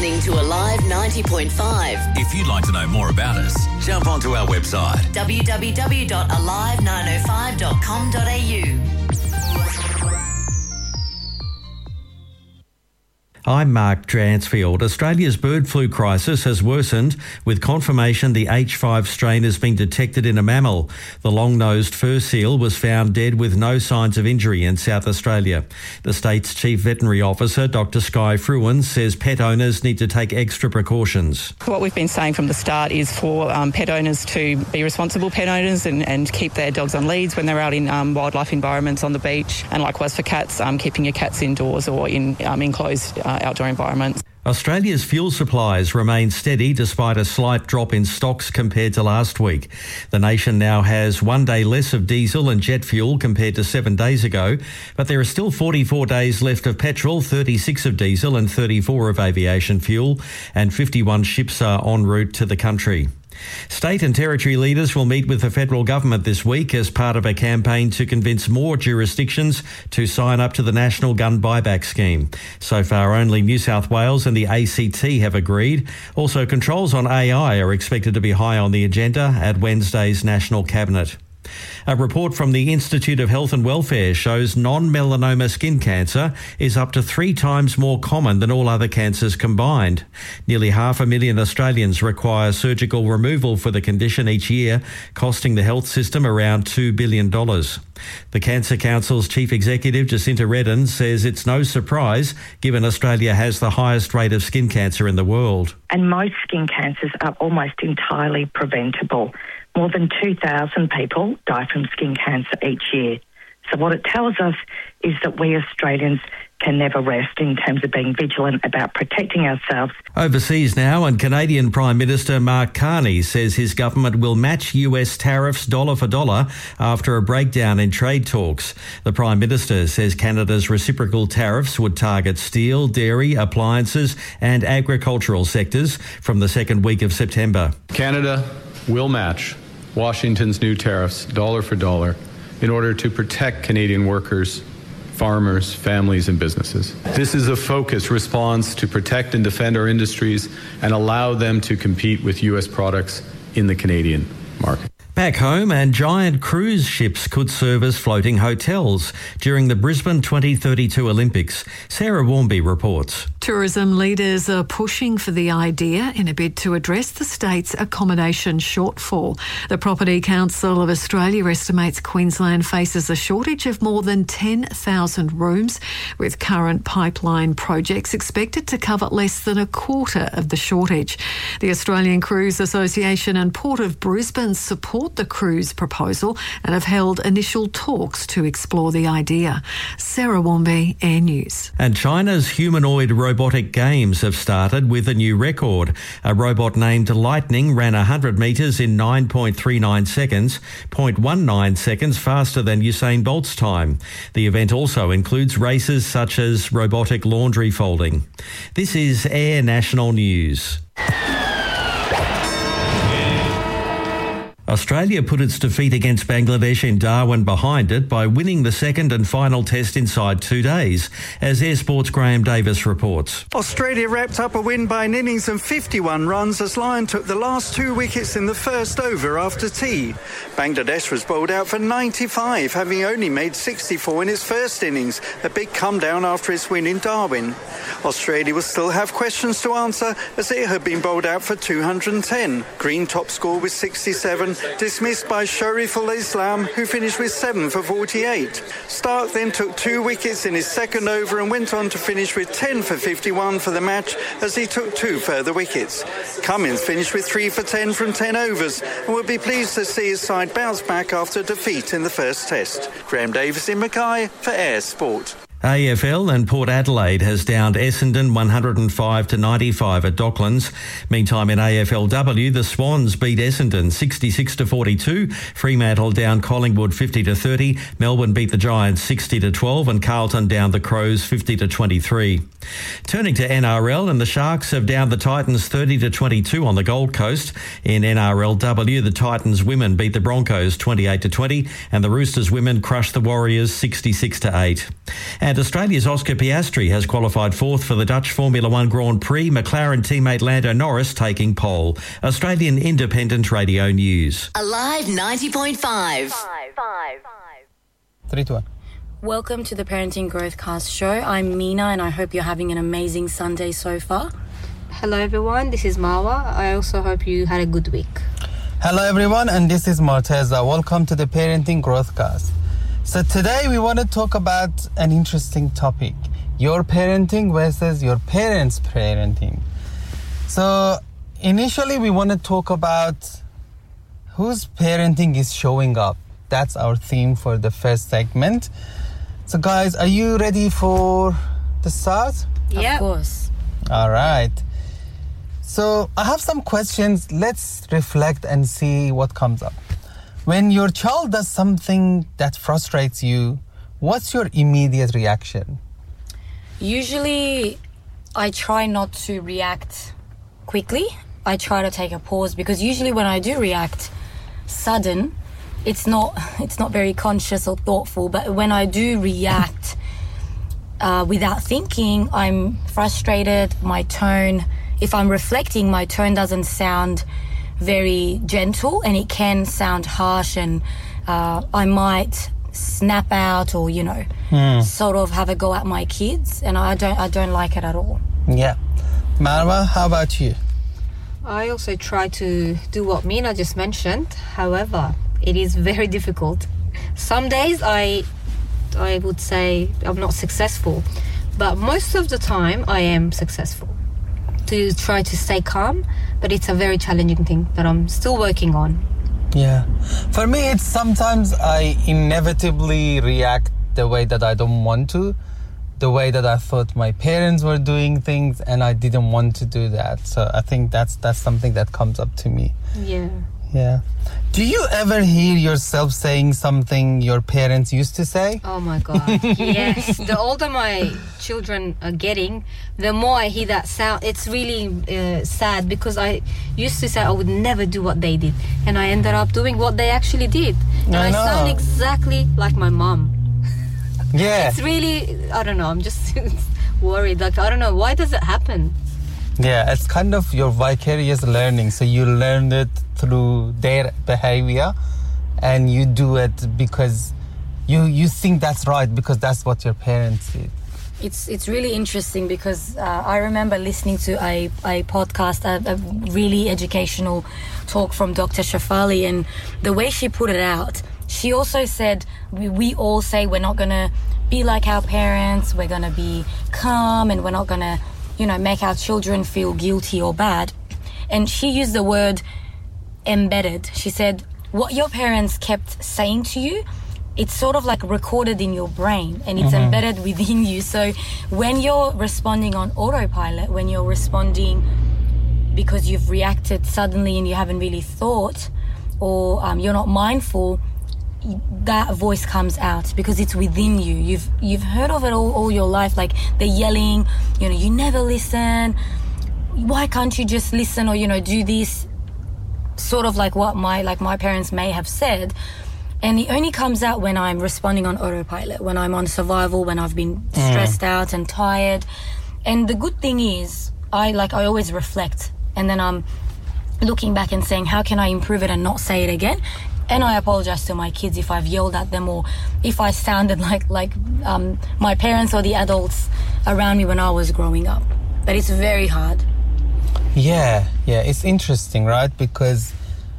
listening to Alive 90.5. If you'd like to know more about us, jump onto our website www.alive905.com.au. I'm Mark Dransfield. Australia's bird flu crisis has worsened with confirmation the H5 strain has been detected in a mammal. The long-nosed fur seal was found dead with no signs of injury in South Australia. The state's Chief Veterinary Officer, Dr Skye Fruin, says pet owners need to take extra precautions. What we've been saying from the start is for pet owners to be responsible pet owners and keep their dogs on leads when they're out in wildlife environments on the beach, and likewise for cats, keeping your cats indoors or in enclosed outdoor environments. Australia's fuel supplies remain steady despite a slight drop in stocks compared to last week. The nation now has 1 day less of diesel and jet fuel compared to 7 days ago, but there are still 44 days left of petrol, 36 of diesel and 34 of aviation fuel, and 51 ships are en route to the country. State and territory leaders will meet with the federal government this week as part of a campaign to convince more jurisdictions to sign up to the National Gun Buyback Scheme. So far, only New South Wales and the ACT have agreed. Also, controls on AI are expected to be high on the agenda at Wednesday's National Cabinet. A report from the Institute of Health and Welfare shows non-melanoma skin cancer is up to 3 times more common than all other cancers combined. Nearly 500,000 Australians require surgical removal for the condition each year, costing the health system around $2 billion. The Cancer Council's Chief Executive, Jacinta Redden, says it's no surprise given Australia has the highest rate of skin cancer in the world. And most skin cancers are almost entirely preventable. More than 2,000 people die from skin cancer each year. So what it tells us is that we Australians can never rest in terms of being vigilant about protecting ourselves. Overseas now, and Canadian Prime Minister Mark Carney says his government will match US tariffs dollar for dollar after a breakdown in trade talks. The Prime Minister says Canada's reciprocal tariffs would target steel, dairy, appliances and agricultural sectors from the second week of September. Canada will match Washington's new tariffs dollar for dollar in order to protect Canadian workers, farmers, families and businesses. This is a focused response to protect and defend our industries and allow them to compete with U.S. products in the Canadian market. Back home, and giant cruise ships could serve as floating hotels during the Brisbane 2032 Olympics. Sarah Warmby reports. Tourism leaders are pushing for the idea in a bid to address the state's accommodation shortfall. The Property Council of Australia estimates Queensland faces a shortage of more than 10,000 rooms, with current pipeline projects expected to cover less than a quarter of the shortage. The Australian Cruise Association and Port of Brisbane support the cruise proposal and have held initial talks to explore the idea. Sarah Warmby, Air News. And China's humanoid robotic games have started with a new record. A robot named Lightning ran 100 metres in 9.39 seconds, 0.19 seconds faster than Usain Bolt's time. The event also includes races such as robotic laundry folding. This is Air National News. Australia put its defeat against Bangladesh in Darwin behind it by winning the second and final test inside 2 days, as Air Sport's Graham Davis reports. Australia wrapped up a win by an innings of 51 runs as Lyon took the last 2 wickets in the first over after tea. Bangladesh was bowled out for 95, having only made 64 in its first innings, a big come down after its win in Darwin. Australia will still have questions to answer as it had been bowled out for 210. Green top score with 67, dismissed by Shariful Islam, who finished with 7 for 48. Stark then took 2 wickets in his second over and went on to finish with 10 for 51 for the match as he took 2 further wickets. Cummins finished with 3 for 10 from 10 overs and would be pleased to see his side bounce back after defeat in the first test. Graham Davis in Mackay for Air Sport. AFL and Port Adelaide has downed Essendon 105-95 at Docklands. Meantime, in AFLW, the Swans beat Essendon 66-42. Fremantle down Collingwood 50-30. Melbourne beat the Giants 60-12 and Carlton down the Crows 50-23. Turning to NRL, and the Sharks have downed the Titans 30-22 on the Gold Coast. In NRLW, the Titans women beat the Broncos 28-20 and the Roosters women crushed the Warriors 66-8. And Australia's Oscar Piastri has qualified fourth for the Dutch Formula One Grand Prix, McLaren teammate Lando Norris taking pole. Australian Independent Radio News. Alive 90.5. 3, 2, 1. Welcome to the Parenting Growth Cast show. I'm Mina and I hope you're having an amazing Sunday so far. Hello everyone, this is Marwa. I also hope you had a good week. Hello everyone, and this is Morteza. Welcome to the Parenting Growth Cast. So today we want to talk about an interesting topic. Your parenting versus your parents' parenting. So initially we want to talk about whose parenting is showing up. That's our theme for the first segment. So guys, are you ready for the start? Yeah. Of course. All right. So I have some questions. Let's reflect and see what comes up. When your child does something that frustrates you, what's your immediate reaction? Usually I try not to react quickly. I try to take a pause because usually when I do react sudden, it's not very conscious or thoughtful, but when I do react without thinking, I'm frustrated. My tone, if I'm reflecting, my tone doesn't sound very gentle and it can sound harsh, and I might snap out or, sort of have a go at my kids, and I don't like it at all. Yeah. Marwa, how about you? I also try to do what Mina just mentioned. However, it is very difficult. Some days I would say I'm not successful, but most of the time I am successful to try to stay calm, but it's a very challenging thing that I'm still working on. Yeah. For me, it's sometimes I inevitably react the way that I don't want to, the way that I thought my parents were doing things, and I didn't want to do that. So I think that's something that comes up to me. Yeah. Yeah. Do you ever hear yourself saying something your parents used to say? Oh my God, yes. The older my children are getting, the more I hear that sound. It's really sad because I used to say I would never do what they did, and I ended up doing what they actually did. And I sound exactly like my mom. Yeah. It's really, I don't know, I'm just worried. Like, I don't know, why does it happen? Yeah, it's kind of your vicarious learning. So you learned it through their behavior, and you do it because you think that's right because that's what your parents did. It's really interesting because I remember listening to a podcast, a really educational talk from Dr. Shafali, and the way she put it out, she also said we all say we're not going to be like our parents, we're going to be calm, and we're not going to make our children feel guilty or bad. And she used the word embedded. She said, what your parents kept saying to you, it's sort of like recorded in your brain and it's embedded within you. So when you're responding on autopilot, when you're responding because you've reacted suddenly and you haven't really thought, or you're not mindful, that voice comes out because it's within you. You've heard of it all your life, like they're yelling, you never listen. Why can't you just listen, or do this? Sort of like what my parents may have said, and it only comes out when I'm responding on autopilot, when I'm on survival, when I've been stressed out and tired. And the good thing is, I always reflect, and then I'm looking back and saying, how can I improve it and not say it again? And I apologize to my kids if I've yelled at them or if I sounded like my parents or the adults around me when I was growing up. But it's very hard. Yeah, it's interesting, right? Because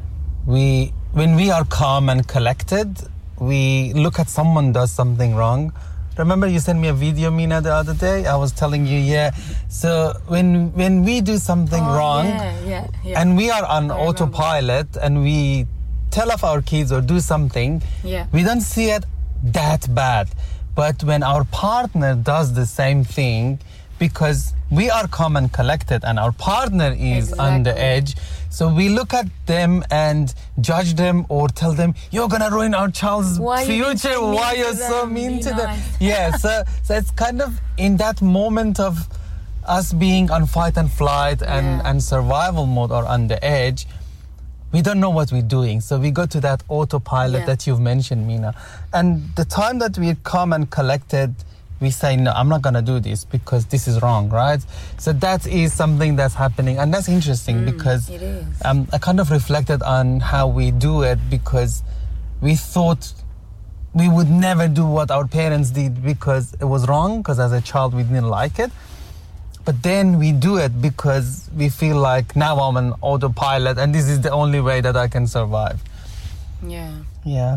when we are calm and collected, we look at someone does something wrong. Remember you sent me a video, Mina, the other day? I was telling you, So when we do something wrong, and we are on autopilot and we tell of our kids or do something, we don't see it that bad. But when our partner does the same thing, because we are calm and collected and our partner is on the edge, so we look at them and judge them or tell them, you're gonna ruin our child's future, why you're so mean to them. So it's kind of in that moment of us being on fight and flight and survival mode or on the edge, we don't know what we're doing. So we go to that autopilot that you've mentioned, Mina. And the time that we're calm and collected, we say, no, I'm not going to do this because this is wrong, right? So that is something that's happening. And that's interesting because it is. I kind of reflected on how we do it, because we thought we would never do what our parents did because it was wrong, because as a child we didn't like it. But then we do it because we feel like now I'm an autopilot and this is the only way that I can survive. Yeah.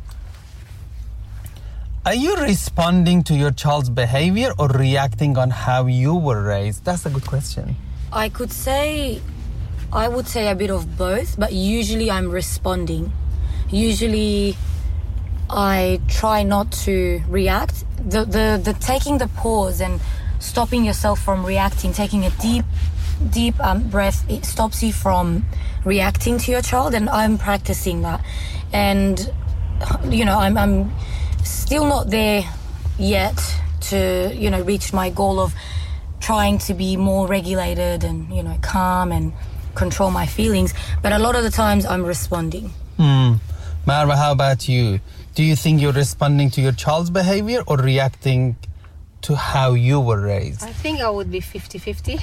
Are you responding to your child's behavior or reacting on how you were raised? That's a good question. I would say a bit of both, but usually I'm responding. Usually I try not to react. The taking the pause and stopping yourself from reacting, taking a deep breath, it stops you from reacting to your child, and I'm practicing that. And I'm still not there yet to reach my goal of trying to be more regulated and calm and control my feelings, but a lot of the times I'm responding. Marwa, how about you? Do you think you're responding to your child's behavior or reacting to how you were raised? I think I would be 50-50.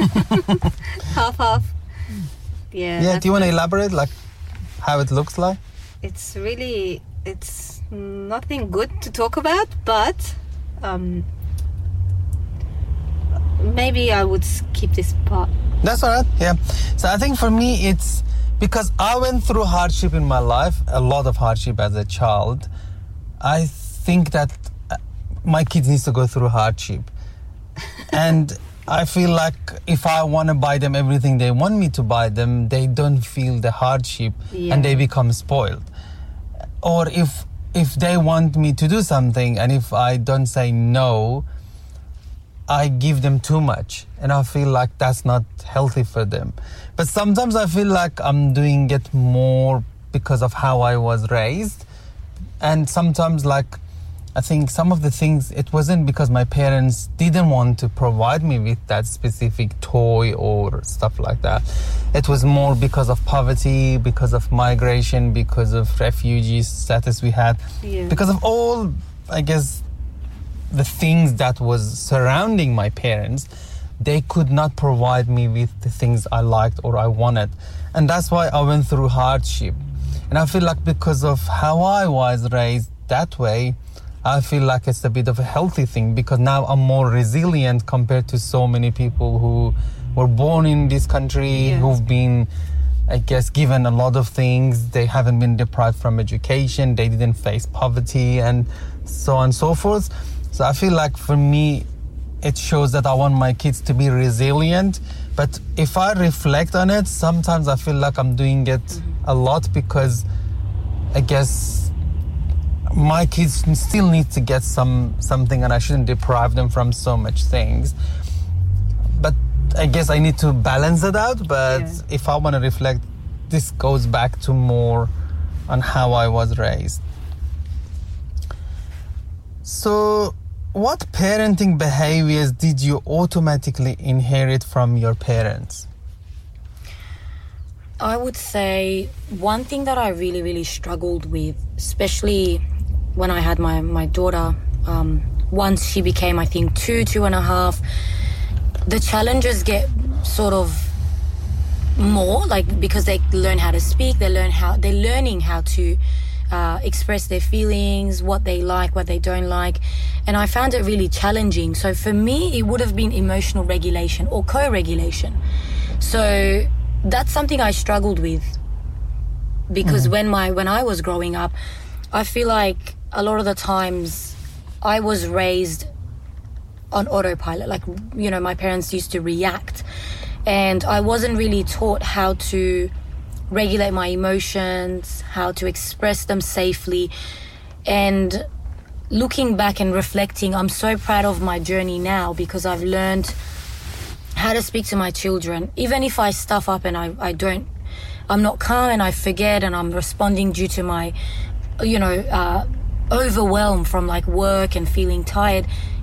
Half. Yeah, do you want to elaborate, like, how it looks like? It's nothing good to talk about, but maybe I would skip this part. That's all right, yeah. So I think for me, it's because I went through hardship in my life, a lot of hardship as a child. I think that my kids need to go through hardship. And I feel like if I want to buy them everything they want me to buy them, they don't feel the hardship and they become spoiled. Or if they want me to do something and if I don't say no, I give them too much, and I feel like that's not healthy for them. But sometimes I feel like I'm doing it more because of how I was raised. And sometimes, like, I think some of the things, it wasn't because my parents didn't want to provide me with that specific toy or stuff like that. It was more because of poverty, because of migration, because of refugee status we had, because of all, I guess, the things that was surrounding my parents. They could not provide me with the things I liked or I wanted. And that's why I went through hardship. And I feel like because of how I was raised that way, I feel like it's a bit of a healthy thing, because now I'm more resilient compared to so many people who were born in this country, who've been, I guess, given a lot of things. They haven't been deprived from education. They didn't face poverty and so on and so forth. So I feel like for me, it shows that I want my kids to be resilient. But if I reflect on it, sometimes I feel like I'm doing it a lot because I guess my kids still need to get something, and I shouldn't deprive them from so much things. But I guess I need to balance it out. But if I want to reflect, this goes back to more on how I was raised. So what parenting behaviors did you automatically inherit from your parents? I would say one thing that I really, really struggled with, especially when I had my daughter, once she became, I think, 2.5, the challenges get sort of more, like, because they learn how to speak, they're learning how to express their feelings, what they like, what they don't like. And I found it really challenging. So for me, it would have been emotional regulation or co-regulation. So that's something I struggled with, because when I was growing up, I feel like a lot of the times I was raised on autopilot. Like, my parents used to react, and I wasn't really taught how to regulate my emotions, how to express them safely. And looking back and reflecting, I'm so proud of my journey now, because I've learned how to speak to my children. Even if I stuff up and I'm not calm and I forget and I'm responding due to my, overwhelm from like work and feeling tired,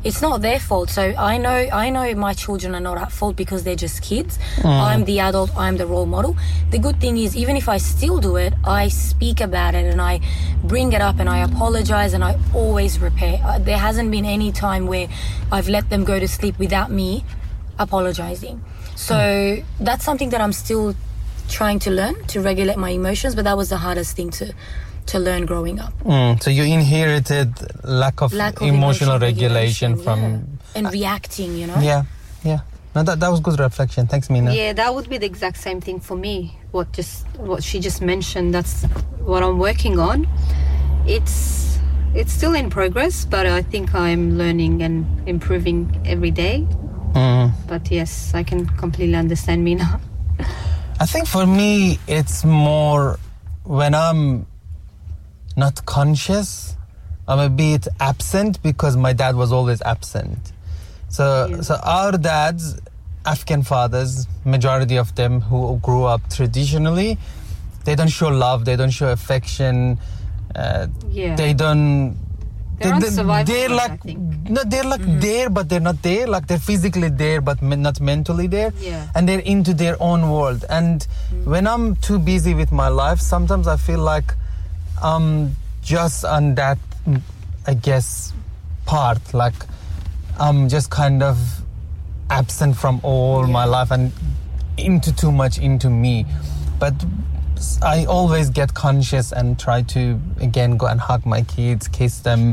it's not their fault. So I know my children are not at fault because they're just kids. I'm the adult, I'm the role model. The good thing is, even if I still do it, I speak about it and I bring it up and I apologize and I always repair. There hasn't been any time where I've let them go to sleep without me apologizing. So that's something that I'm still trying to learn, to regulate my emotions, but that was the hardest thing to learn growing up. So you inherited lack of emotional regulation from... Yeah. And reacting, you know? Yeah. No, that was good reflection. Thanks, Mina. Yeah, that would be the exact same thing for me. What she just mentioned, that's what I'm working on. It's still in progress, but I think I'm learning and improving every day. But yes, I can completely understand Mina. I think for me, it's more when I'm not conscious, I'm a bit absent because my dad was always absent. So our dads, African fathers, majority of them who grew up traditionally, they don't show love, they don't show affection, they don't... They're on survival they're mode, like, I think. no, they're like there, but they're not there. Like they're physically there, but not mentally there. Yeah. And they're into their own world. And when I'm too busy with my life, sometimes I feel like I'm just on that, I guess, part. Like I'm just kind of absent from all my life and too much into me. But I always get conscious and try to, again, go and hug my kids, kiss them,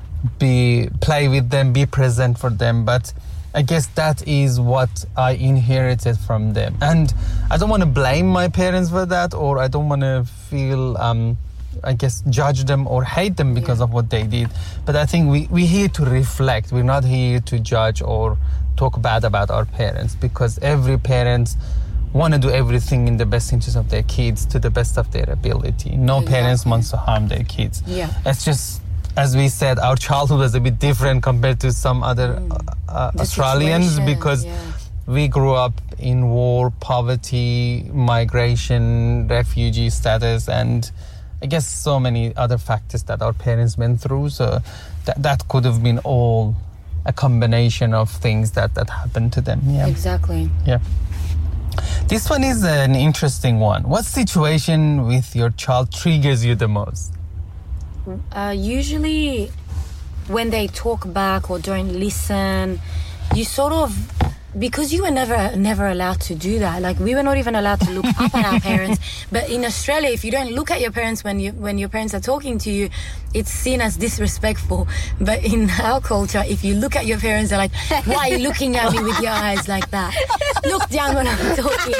play with them, be present for them. But I guess that is what I inherited from them. And I don't want to blame my parents for that, or I don't want to feel, I guess, judge them or hate them because of what they did. But I think we're here to reflect. We're not here to judge or talk bad about our parents, because every parent want to do everything in the best interest of their kids to the best of their ability. No parents wants to harm their kids. Yeah. It's just, as we said, our childhood was a bit different compared to some other Australians because we grew up in war, poverty, migration, refugee status, and I guess so many other factors that our parents went through. So that could have been all a combination of things that happened to them. Yeah. Exactly. Yeah. This one is an interesting one. What situation with your child triggers you the most? Usually when they talk back or don't listen, you sort of, because you were never allowed to do that. Like, we were not even allowed to look up at our parents. But in Australia, if you don't look at your parents when your parents are talking to you, it's seen as disrespectful. But in our culture, if you look at your parents, they're like, why are you looking at me with your eyes like that? Look down when I'm talking.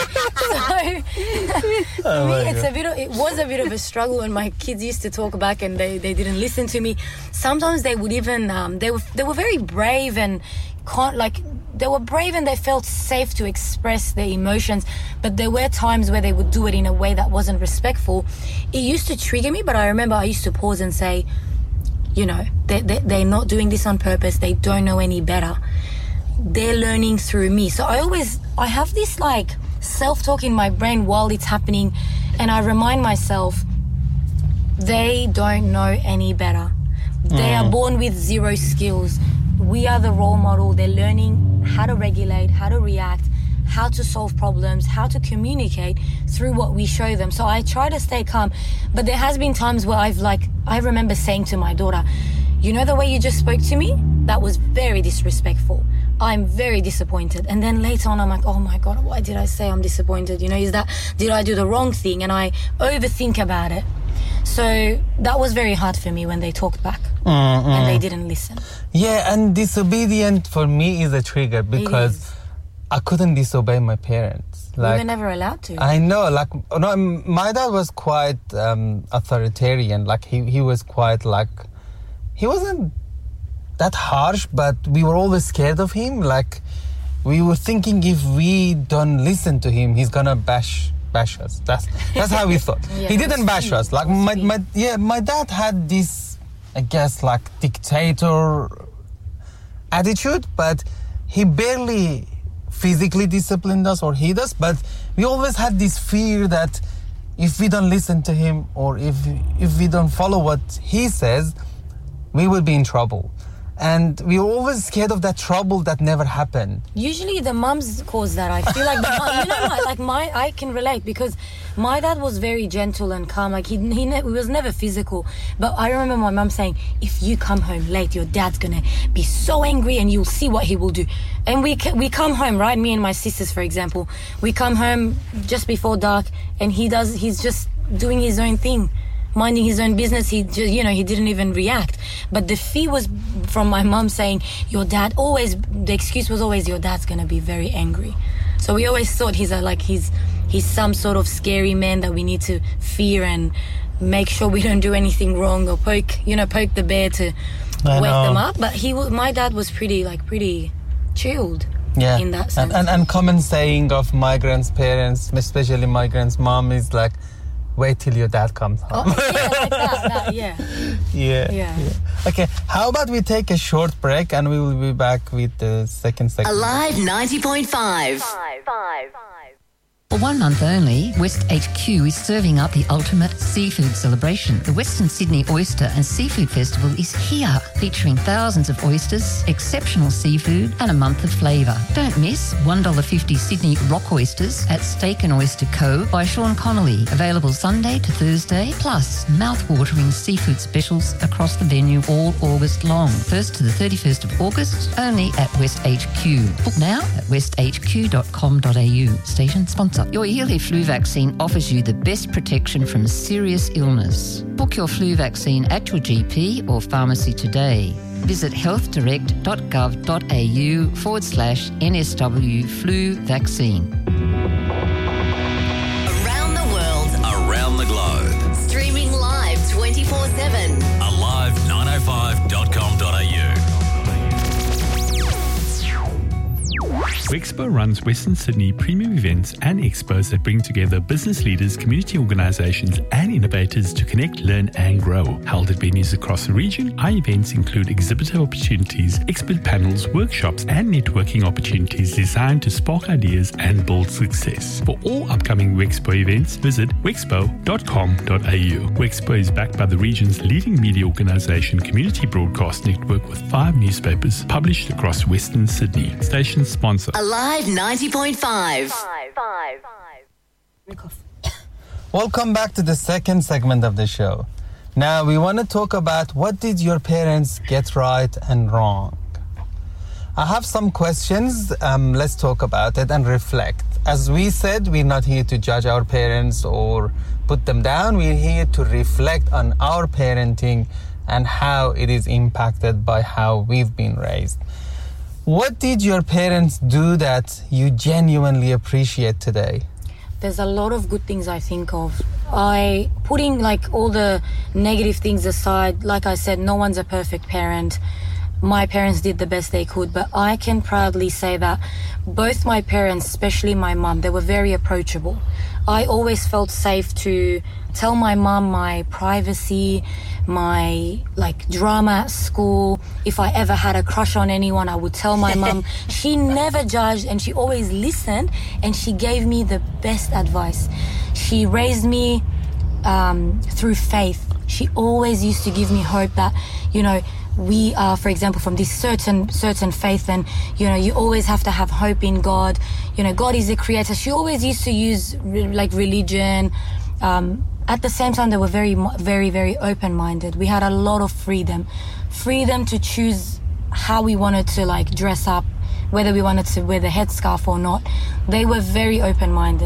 So for me, it was a bit of a struggle when my kids used to talk back and they didn't listen to me. Sometimes they would even they were very brave and they were brave and they felt safe to express their emotions, but there were times where they would do it in a way that wasn't respectful. It used to trigger me, but I remember I used to pause and say, you know, they're not doing this on purpose. They don't know any better. They're learning through me. So I have this like self-talk in my brain while it's happening, and I remind myself, they don't know any better. They are born with zero skills. We are the role model. They're learning how to regulate, how to react, how to solve problems, how to communicate through what we show them. So I try to stay calm, but there has been times where I remember saying to my daughter, you know the way you just spoke to me? That was very disrespectful. I'm very disappointed. And then later on, I'm like, oh my God, why did I say I'm disappointed? You know, did I do the wrong thing? And I overthink about it. So that was very hard for me when they talked back and they didn't listen. Yeah, and disobedient for me is a trigger because I couldn't disobey my parents. Like, we were never allowed to. I know. My dad was quite authoritarian. Like he was quite he wasn't that harsh, but we were always scared of him. Like we were thinking if we don't listen to him, he's gonna bash us. That's how we thought. He didn't bash us. Like my dad had this, I guess, like dictator attitude, but he barely physically disciplined us or hit us. But we always had this fear that if we don't listen to him or if we don't follow what he says, we will be in trouble. And we were always scared of that trouble that never happened. Usually the mums cause that. I feel like, I can relate because my dad was very gentle and calm. Like he was never physical. But I remember my mum saying, if you come home late, your dad's going to be so angry and you'll see what he will do. And we come home, right? Me and my sisters, for example. We come home just before dark and he's just doing his own thing. Minding his own business, he didn't even react. But the fear was from my mum saying, the excuse was always, your dad's going to be very angry. So we always thought he's some sort of scary man that we need to fear and make sure we don't do anything wrong or poke the bear to wake them up. But my dad was pretty chilled. Yeah. In that sense. And common saying of migrants' parents, especially migrants' mom, is like, wait till your dad comes home. Oh, yeah, like that, yeah. Yeah. Okay, how about we take a short break and we will be back with the second segment. Alive 90.5. For 1 month only, West HQ is serving up the ultimate seafood celebration. The Western Sydney Oyster and Seafood Festival is here, featuring thousands of oysters, exceptional seafood, and a month of flavour. Don't miss $1.50 Sydney rock oysters at Steak and Oyster Co. by Sean Connolly, available Sunday to Thursday, plus mouth-watering seafood specials across the venue all August long. 1st to the 31st of August, only at West HQ. Book now at westhq.com.au. Station sponsor. Your yearly flu vaccine offers you the best protection from serious illness. Book your flu vaccine at your GP or pharmacy today. Visit healthdirect.gov.au/NSW flu vaccine. Around the world. Around the globe. Streaming live 24/7. Alive905.com.au. Wexpo runs Western Sydney premium events and expos that bring together business leaders, community organisations and innovators to connect, learn and grow. Held at venues across the region, our events include exhibitor opportunities, expert panels, workshops and networking opportunities designed to spark ideas and build success. For all upcoming Wexpo events, visit wexpo.com.au. Wexpo is backed by the region's leading media organisation, Community Broadcast Network, with 5 newspapers published across Western Sydney. Station sponsor. Alive 90.5. Welcome back to the second segment of the show. Now we want to talk about what did your parents get right and wrong. I have some questions. Let's talk about it and reflect. As we said, we're not here to judge our parents or put them down. We're here to reflect on our parenting and how it is impacted by how we've been raised. What did your parents do that you genuinely appreciate today? There's a lot of good things I think of. Putting all the negative things aside, like I said, no one's a perfect parent. My parents did the best they could, but I can proudly say that both my parents, especially my mum, they were very approachable. I always felt safe to tell my mum my privacy, my drama at school. If I ever had a crush on anyone, I would tell my mum. She never judged and she always listened and she gave me the best advice. She raised me through faith. She always used to give me hope that, we are, for example, from this certain faith, and you always have to have hope in God. God is the creator. She always used to use religion. At the same time, they were very, very, very open-minded. We had a lot of freedom to choose how we wanted to dress up, whether we wanted to wear the headscarf or not. They were very open-minded.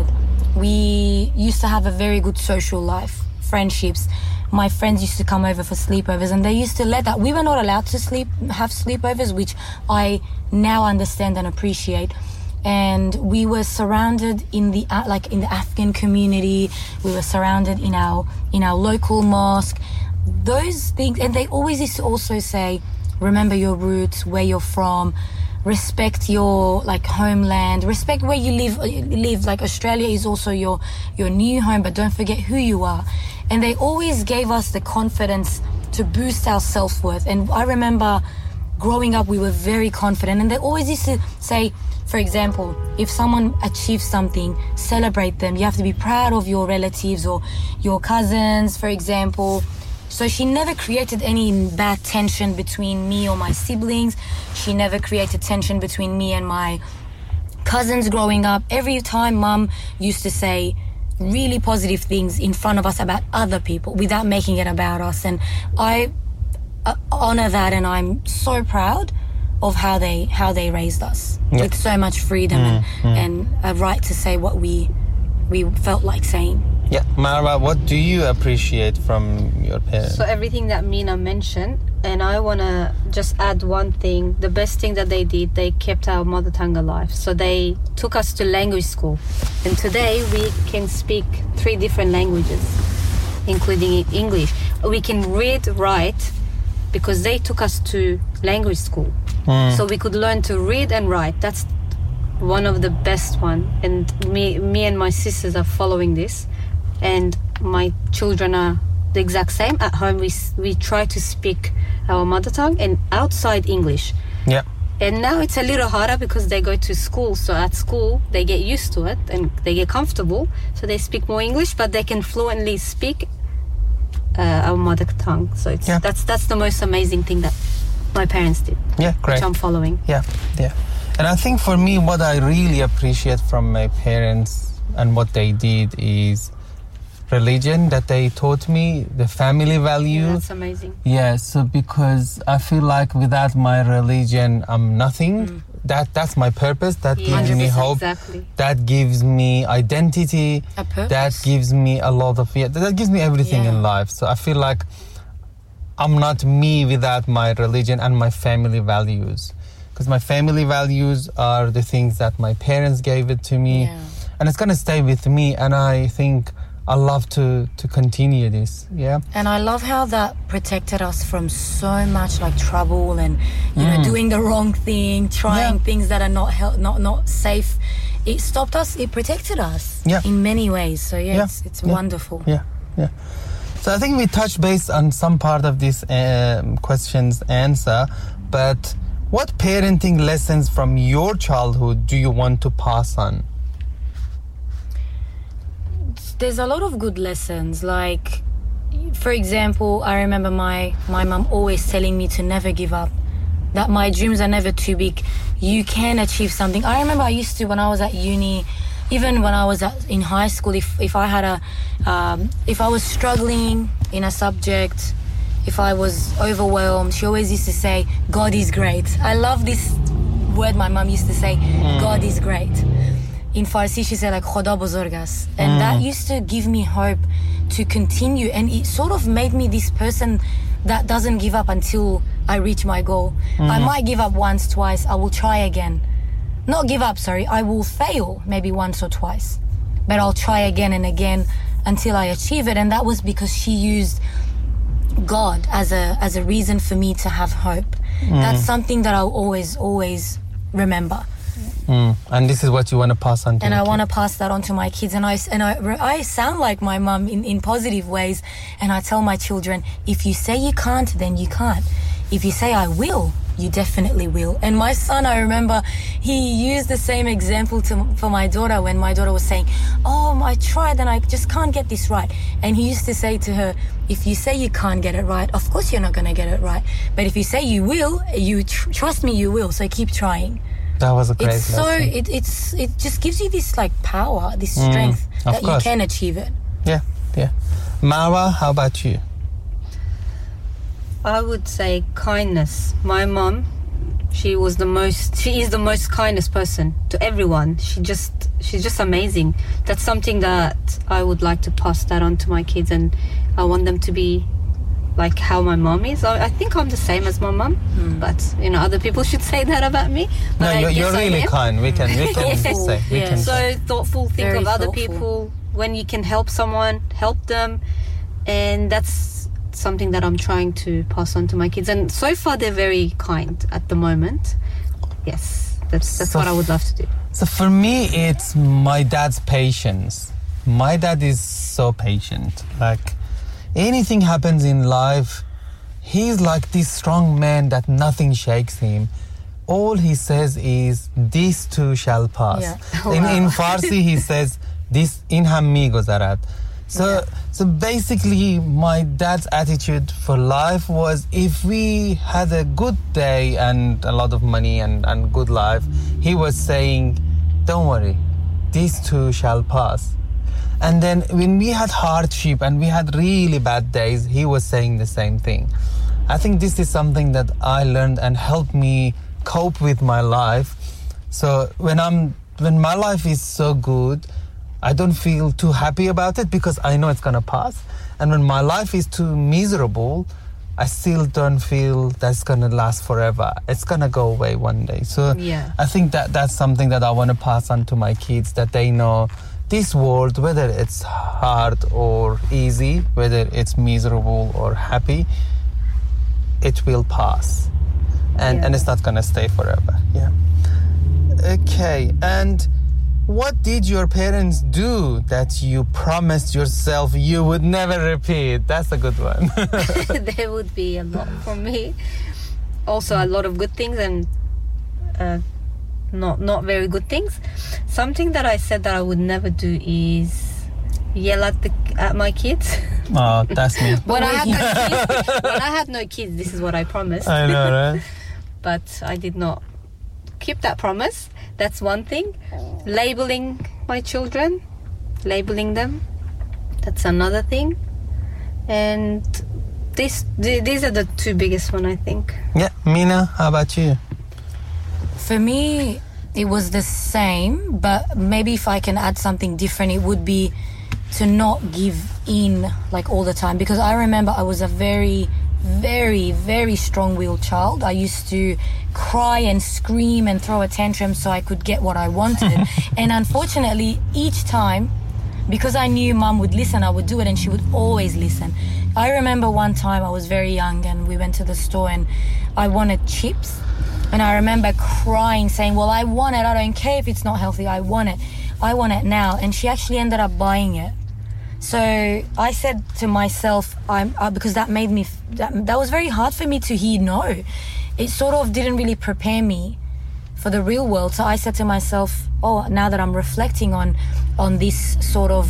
We used to have a very good social life, friendships. My friends used to come over for sleepovers and they used to let that. We were not allowed to have sleepovers, which I now understand and appreciate. And we were surrounded in the Afghan community. We were surrounded in our local mosque. Those things, and they always used to also say, remember your roots, where you're from, respect your homeland, respect where you live. Australia is also your new home, but don't forget who you are. And they always gave us the confidence to boost our self-worth. And I remember growing up, we were very confident. And they always used to say, for example, if someone achieves something, celebrate them. You have to be proud of your relatives or your cousins, for example. So she never created any bad tension between me or my siblings. She never created tension between me and my cousins growing up. Every time Mum used to say really positive things in front of us about other people without making it about us. And I honor that, and I'm so proud of how they raised us with so much freedom and a right to say what we felt like saying. Yeah, Marwa, what do you appreciate from your parents? So everything that Mina mentioned, and I want to just add one thing. The best thing that they did, they kept our mother tongue alive. So they took us to language school. And today we can speak 3 different languages, including English. We can read, write, because they took us to language school. So we could learn to read and write. That's one of the best one. And me and my sisters are following this. And my children are the exact same. At home, we try to speak our mother tongue and outside English. Yeah. And now it's a little harder because they go to school. So at school, they get used to it and they get comfortable. So they speak more English, but they can fluently speak our mother tongue. So it's that's the most amazing thing that my parents did. Yeah, great. Which I'm following. Yeah. And I think for me, what I really appreciate from my parents and what they did is religion that they taught me, the family value. Yeah, that's amazing. Yeah, so because I feel like without my religion, I'm nothing. That's my purpose. That gives me hope. Exactly. That gives me identity. A purpose. That gives me a lot of that gives me everything in life. So I feel like I'm not me without my religion and my family values. Because my family values are the things that my parents gave it to me. Yeah. And it's going to stay with me. And I think I love to continue this. Yeah. And I love how that protected us from so much like trouble and you know doing the wrong thing, trying things that are not safe. It stopped us. It protected us in many ways. So it's wonderful. Yeah. So I think we touched base on some part of this question's answer, but what parenting lessons from your childhood do you want to pass on? There's a lot of good lessons. Like, for example, I remember my mum always telling me to never give up, that my dreams are never too big. You can achieve something. I remember I used to, when I was at uni, even when I was in high school, if I had if I was struggling in a subject, if I was overwhelmed, she always used to say, God is great. I love this word my mum used to say, God is great. In Farsi, she said like Khoda buzurg ast. And that used to give me hope to continue. And it sort of made me this person that doesn't give up until I reach my goal. I might give up once, twice. I will try again. Not give up, sorry. I will fail maybe once or twice. But I'll try again and again until I achieve it. And that was because she used God as a reason for me to have hope. That's something that I'll always remember. And this is what you want to pass on to and I want to pass that on to my kids. And I sound like my mum in positive ways. And I tell my children, if you say you can't, then you can't. If you say I will, you definitely will. And my son, I remember, he used the same example for my daughter when my daughter was saying, oh, I tried and I just can't get this right. And he used to say to her, if you say you can't get it right, of course you're not going to get it right. But if you say you will, trust me, you will. So keep trying. That was a great lesson. So it just gives you this like power, this strength that you can achieve it. Yeah. Marwa, how about you? I would say kindness. My mom, she is the most kindest person to everyone. She's just amazing. That's something that I would like to pass that on to my kids, and I want them to be like how my mom is. I think I'm the same as my mom, but other people should say that about me. But no, you're really kind. We can say. So thoughtful, think Very of other thoughtful. people. When you can help someone, help them, and that's something that I'm trying to pass on to my kids. And so far, they're very kind at the moment. Yes, that's what I would love to do. So for me, it's my dad's patience. My dad is so patient. Like, anything happens in life, he's like this strong man that nothing shakes him. All he says is, this too shall pass. Yeah. In Farsi, he says, this in ham mi guzarad. So basically, my dad's attitude for life was if we had a good day and a lot of money and good life, he was saying, don't worry, these too shall pass. And then when we had hardship and we had really bad days, he was saying the same thing. I think this is something that I learned and helped me cope with my life. So when my life is so good, I don't feel too happy about it because I know it's going to pass. And when my life is too miserable, I still don't feel that's going to last forever. It's going to go away one day. So I think that's something that I want to pass on to my kids, that they know this world, whether it's hard or easy, whether it's miserable or happy, it will pass. And it's not going to stay forever. Yeah. Okay. And what did your parents do that you promised yourself you would never repeat? That's a good one. There would be a lot for me. Also a lot of good things and not very good things. Something that I said that I would never do is yell at my kids. Oh, that's me. When I had no kids, this is what I promised. I know, right? But I did not keep that promise. That's one thing. Labeling my children, labeling them, that's another thing. And these are the two biggest ones, I think. Yeah, Mina, how about you? For me, it was the same, but maybe if I can add something different, it would be to not give in like all the time. Because I remember I was a very, very, very strong-willed child. I used to cry and scream and throw a tantrum so I could get what I wanted. And unfortunately, each time, because I knew Mum would listen, I would do it, and she would always listen. I remember one time I was very young and we went to the store and I wanted chips. And I remember crying, saying, well, I want it. I don't care if it's not healthy. I want it. I want it now. And she actually ended up buying it. So I said to myself, because that made me, that was very hard for me to hear no. It sort of didn't really prepare me for the real world. So I said to myself, oh, now that I'm reflecting on this sort of,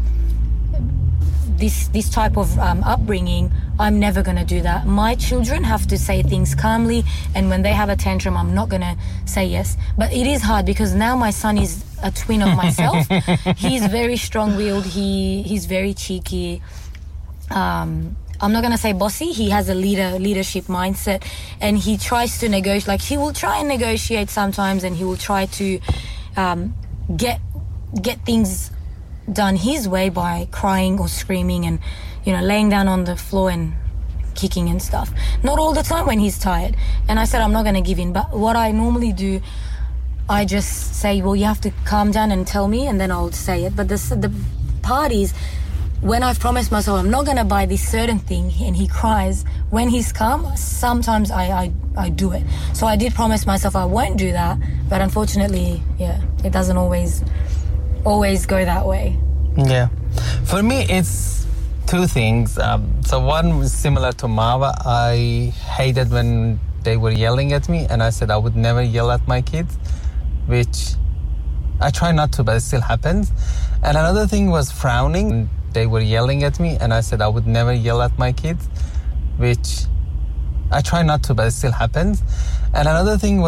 this type of upbringing, I'm never going to do that. My children have to say things calmly, and when they have a tantrum, I'm not going to say yes. But it is hard because now my son is a twin of myself. He's very strong-willed. He's very cheeky. I'm not going to say bossy. He has a leadership mindset, and he tries to negotiate. Like, he will try and negotiate sometimes, and he will try to get things done his way by crying or screaming and, laying down on the floor and kicking and stuff. Not all the time when he's tired. And I said, I'm not going to give in. But what I normally do, I just say, well, you have to calm down and tell me, and then I'll say it. But the part is, when I've promised myself I'm not going to buy this certain thing and he cries, when he's calm, sometimes I do it. So I did promise myself I won't do that, but unfortunately, it doesn't always go that way. Yeah. For me, it's two things. So one was similar to Marwa. I hated when they were yelling at me, and I said I would never yell at my kids, which I try not to, but it still happens. And another thing was frowning. They were yelling at me, and I said I would never yell at my kids, which I try not to, but it still happens. And another thing was